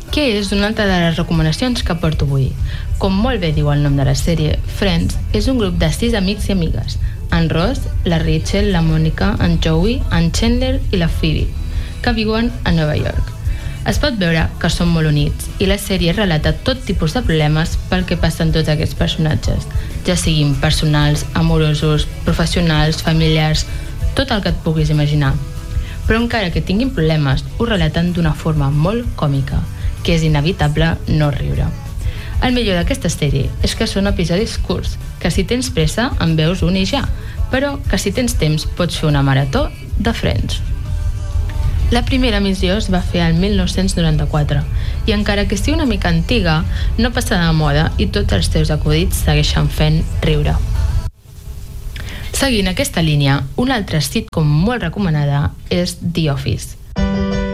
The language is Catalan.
que és una altra de les recomanacions que porto avui. Com molt bé diu el nom de la sèrie, Friends és un grup de 6 amics i amigues: en Ross, la Rachel, la Mònica, en Joey, en Chandler i la Phoebe, que viuen a Nova York. Es pot veure que són molt units i la sèrie relata tot tipus de problemes pel que passen tots aquests personatges, ja siguin personals, amorosos, professionals, familiars, tot el que et puguis imaginar. Però encara que tinguin problemes, ho relaten d'una forma molt còmica, que és inevitable no riure. El millor d'aquesta sèrie és que són episodis curts, que si tens pressa en veus un i ja, però que si tens temps pots fer una marató de Friends. La primera emissió es va fer el 1994 i encara que sigui una mica antiga, no passa de moda i tots els teus acudits segueixen fent riure. Seguint aquesta línia, una altra sitcom molt recomanada és The Office.